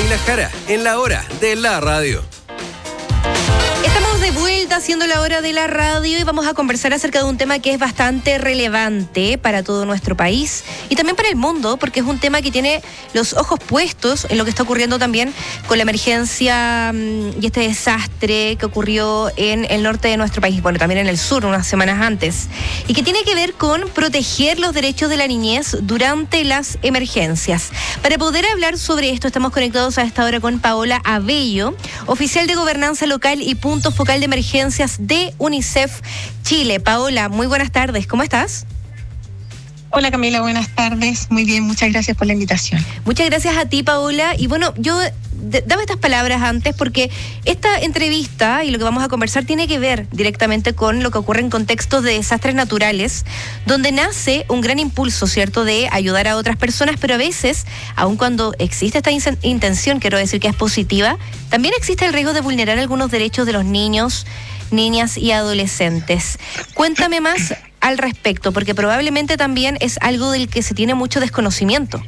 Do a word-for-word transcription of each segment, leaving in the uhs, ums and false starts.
Camila Jara en la hora de la radio. Estamos de vuelta haciendo la hora de la radio y vamos a conversar acerca de un tema que es bastante relevante para todo nuestro país y también para el mundo, porque es un tema que tiene los ojos puestos en lo que está ocurriendo también con la emergencia y este desastre que ocurrió en el norte de nuestro país, bueno, también en el sur unas semanas antes, y que tiene que ver con proteger los derechos de la niñez durante las emergencias. Para poder hablar sobre esto, estamos conectados a esta hora con Paola Abello, oficial de gobernanza local y punto focal de emergencias de UNICEF Chile. Paola, muy buenas tardes, ¿cómo estás? Hola Camila, buenas tardes. Muy bien, muchas gracias por la invitación. Muchas gracias a ti, Paola. Y bueno, yo d- daba estas palabras antes porque esta entrevista y lo que vamos a conversar tiene que ver directamente con lo que ocurre en contextos de desastres naturales, donde nace un gran impulso, ¿cierto?, de ayudar a otras personas, pero a veces, aun cuando existe esta in- intención, quiero decir que es positiva, también existe el riesgo de vulnerar algunos derechos de los niños, niñas y adolescentes. Cuéntame más al respecto, porque probablemente también es algo del que se tiene mucho desconocimiento.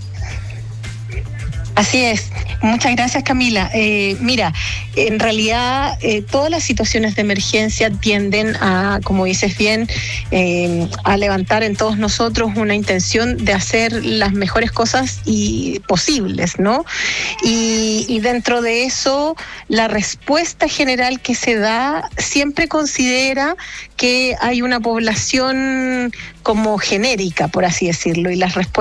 Así es. Muchas gracias, Camila. Eh, mira, en realidad eh, todas las situaciones de emergencia tienden a, como dices bien, eh, a levantar en todos nosotros una intención de hacer las mejores cosas y posibles, ¿no? Y, y dentro de eso, la respuesta general que se da siempre considera que hay una población como genérica, por así decirlo, y las respuestas